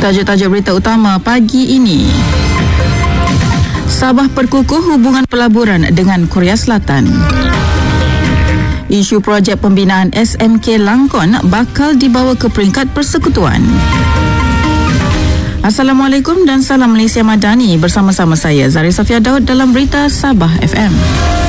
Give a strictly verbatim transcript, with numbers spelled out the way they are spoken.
Tajuk-tajuk berita utama pagi ini. Sabah perkukuh hubungan pelaburan dengan Korea Selatan. Isu projek pembinaan S M K Langkon bakal dibawa ke peringkat persekutuan. Assalamualaikum dan salam Malaysia Madani. Bersama-sama saya Zari Safia Daud dalam Berita Sabah F M.